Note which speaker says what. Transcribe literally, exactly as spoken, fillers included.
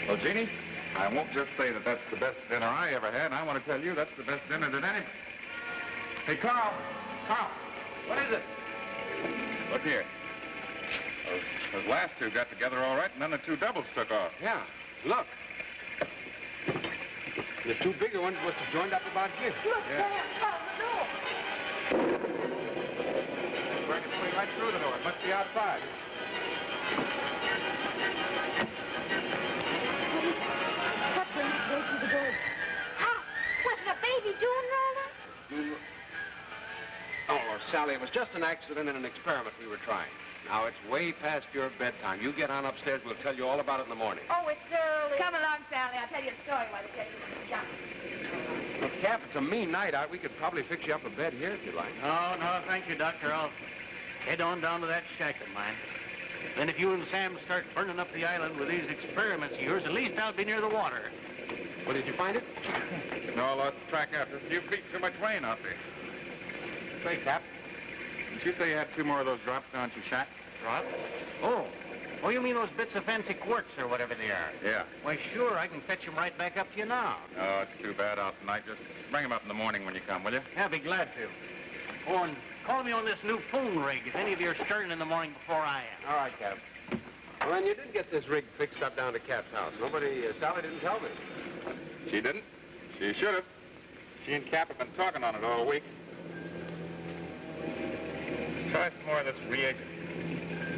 Speaker 1: Well, Jeannie, I won't just say that that's the best dinner I ever had. I want to tell you that's the best dinner that any... Hey, Carl! Carl! What is it? Look here. Those, those last two got together all right, and then the two doubles took off.
Speaker 2: Yeah, look. The two bigger ones must have joined up about here.
Speaker 3: Look,
Speaker 1: Yeah.
Speaker 3: Sam, close the door.
Speaker 1: Break its way right through the door. It must be outside.
Speaker 3: What brings it way through the door? How? Was it a baby doing all that?
Speaker 2: Oh, Sally, it was just an accident and an experiment we were trying. Now, it's way past your bedtime. You get on upstairs. We'll tell you all about it in the morning.
Speaker 3: Oh, it's early. Come along, Sally. I'll tell you a story while they get you jump.
Speaker 2: Look, Cap, it's a mean night out. We could probably fix you up a bed here if you like.
Speaker 4: No, no, thank you, Doctor. I'll head on down to that shack of mine. Then if you and Sam start burning up the island with these experiments of yours, at least I'll be near the water.
Speaker 2: Well, did you find it?
Speaker 1: No, I lost track after a few feet. Too much rain out there.
Speaker 2: Say, Cap.
Speaker 1: Did you say you had two more of those drops down at your shack?
Speaker 4: What? Oh. Oh, you mean those bits of fancy quartz or whatever they are?
Speaker 1: Yeah.
Speaker 4: Why, sure, I can fetch them right back up to you now.
Speaker 1: Oh, it's too bad out tonight. Just bring them up in the morning when you come, will you?
Speaker 4: Yeah, I'll be glad to. Oh, and call me on this new phone rig if any of you are starting in the morning before I am.
Speaker 2: All right, Cap. Well, then you did get this rig fixed up down to Cap's house. Nobody, uh, Sally didn't tell me.
Speaker 1: She didn't? She should have. She and Cap have been talking on it all week. Let's try some more of this reagent.